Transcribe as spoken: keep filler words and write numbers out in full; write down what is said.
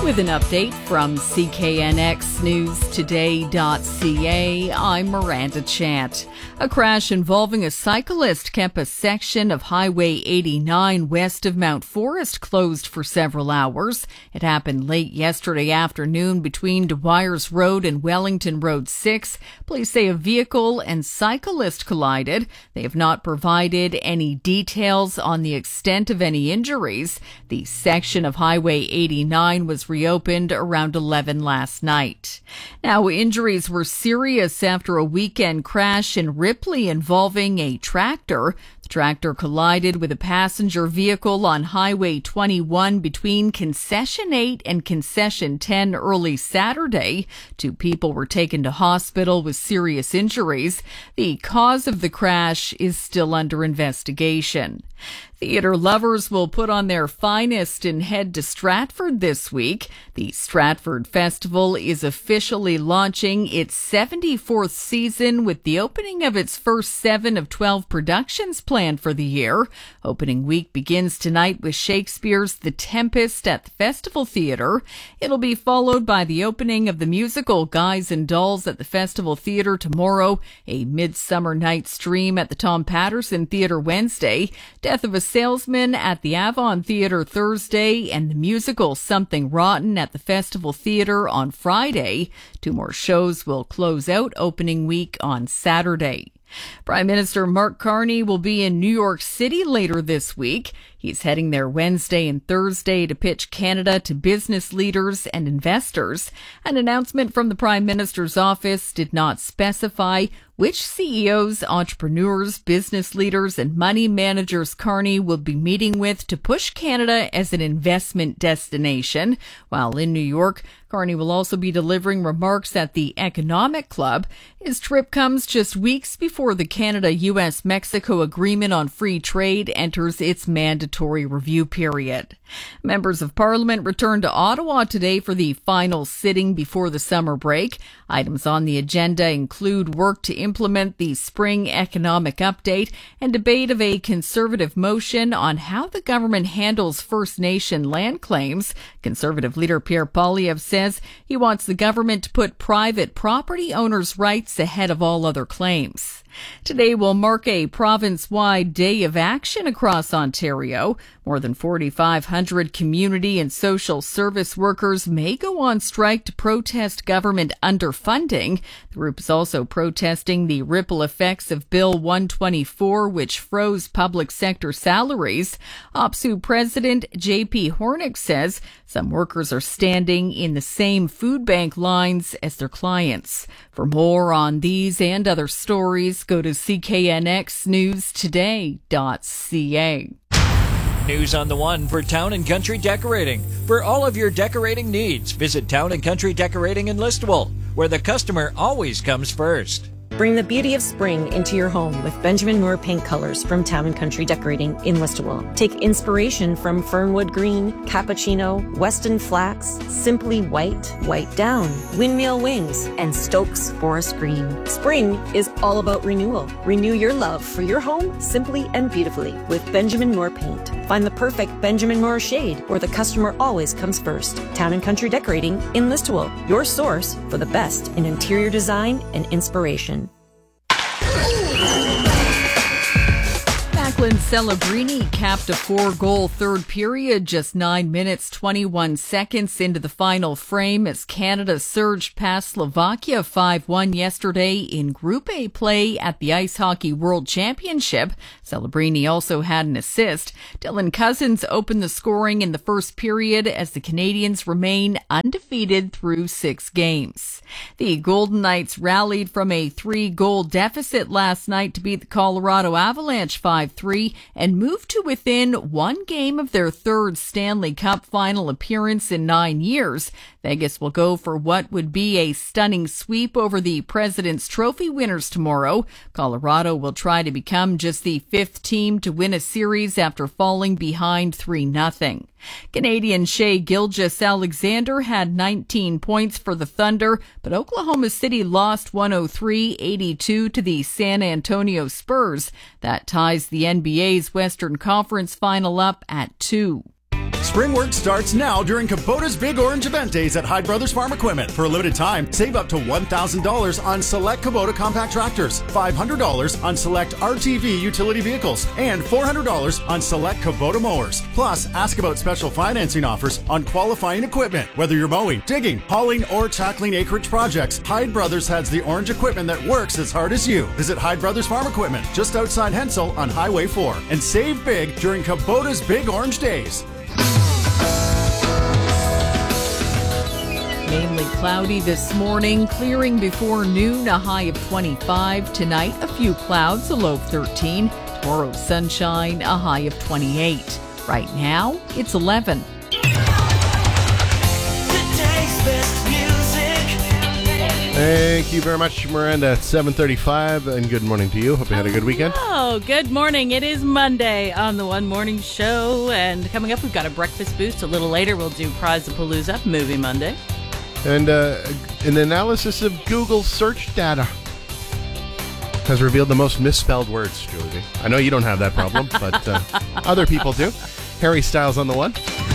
With an update from C K N X News Today dot C A, I'm Miranda Chant. A crash involving a cyclist kept a section of Highway eighty-nine west of Mount Forest closed for several hours. It happened late yesterday afternoon between Dwyers Road and Wellington Road six. Police say a vehicle and cyclist collided. They have not provided any details on the extent of any injuries. The section of Highway eighty-nine was reopened around eleven last night. Now, injuries were serious after a weekend crash in Ripley involving a tractor. The tractor collided with a passenger vehicle on Highway twenty-one between Concession eight and Concession ten early Saturday. Two people were taken to hospital with serious injuries. The cause of the crash is still under investigation. Theatre lovers will put on their finest and head to Stratford this week. The Stratford Festival is officially launching its seventy-fourth season with the opening of its first seven of twelve productions planned for the year. Opening week begins tonight with Shakespeare's The Tempest at the Festival Theatre. It'll be followed by the opening of the musical Guys and Dolls at the Festival Theatre tomorrow, a Midsummer Night's Dream at the Tom Patterson Theatre Wednesday, Death of a Salesman at the Avon Theatre Thursday, and the musical Something Rotten at the Festival Theatre on Friday. Two more shows will close out opening week on Saturday. Prime Minister Mark Carney will be in New York City later this week. He's heading there Wednesday and Thursday to pitch Canada to business leaders and investors. An announcement from the Prime Minister's office did not specify which C E Os, entrepreneurs, business leaders, and money managers Carney will be meeting with to push Canada as an investment destination. While in New York, Carney will also be delivering remarks at the Economic Club. His trip comes just weeks before the Canada-U S Mexico Agreement on Free Trade enters its mandatory review period. Members of Parliament returned to Ottawa today for the final sitting before the summer break. Items on the agenda include work to implement the spring economic update and debate of a Conservative motion on how the government handles First Nation land claims. Conservative leader Pierre Poilievre says he wants the government to put private property owners' rights ahead of all other claims. Today will mark a province-wide day of action across Ontario. More than forty-five hundred community and social service workers may go on strike to protest government underfunding. The group is also protesting the ripple effects of Bill one twenty-four, which froze public sector salaries. OPSEU President J P Hornick says some workers are standing in the same food bank lines as their clients. For more on these and other stories, go to C K N X News Today dot C A. News on the One for Town and Country Decorating. For all of your decorating needs, visit Town and Country Decorating in Listowel, where the customer always comes first. Bring the beauty of spring into your home with Benjamin Moore paint colors from Town and Country Decorating in Listowel. Take inspiration from Fernwood Green, Cappuccino, Weston Flax, Simply White, White Down, Windmill Wings, and Stokes Forest Green. Spring is all about renewal. Renew your love for your home simply and beautifully with Benjamin Moore paint. Find the perfect Benjamin Moore shade where the customer always comes first. Town and Country Decorating in Listowel, your source for the best in interior design and inspiration. Jacqueline Celebrini capped a four-goal third period just nine minutes, twenty-one seconds into the final frame as Canada surged past Slovakia five one yesterday in Group A play at the Ice Hockey World Championship. Celebrini also had an assist. Dylan Cousins opened the scoring in the first period as the Canadians remain undefeated through six games. The Golden Knights rallied from a three-goal deficit last night to beat the Colorado Avalanche five three and moved to within one game of their third Stanley Cup final appearance in nine years. Vegas will go for what would be a stunning sweep over the President's Trophy winners tomorrow. Colorado will try to become just the fifth team to win a series after falling behind three nothing. Canadian Shea Gilgeous-Alexander had nineteen points for the Thunder, but Oklahoma City lost one oh three eighty-two to the San Antonio Spurs. That ties the N B A's Western Conference final up at two. Spring work starts now during Kubota's Big Orange Event Days at Hyde Brothers Farm Equipment. For a limited time, save up to one thousand dollars on select Kubota compact tractors, five hundred dollars on select R T V utility vehicles, and four hundred dollars on select Kubota mowers. Plus, ask about special financing offers on qualifying equipment. Whether you're mowing, digging, hauling, or tackling acreage projects, Hyde Brothers has the orange equipment that works as hard as you. Visit Hyde Brothers Farm Equipment just outside Hensel on Highway four and save big during Kubota's Big Orange Days. Mainly cloudy this morning, clearing before noon, a high of twenty-five. Tonight, a few clouds, a low of thirteen. Tomorrow, sunshine, a high of twenty-eight. Right now, it's eleven. Thank you very much, Miranda. It's seven thirty-five, and good morning to you. Hope you had a good weekend. Oh, good morning. It is Monday on the One Morning Show, and coming up, we've got a breakfast boost. A little later, we'll do Prize-a-Palooza, Movie Monday. And uh, an analysis of Google search data has revealed the most misspelled words, Julie. I know you don't have that problem, but uh, other people do. Harry Styles on the one.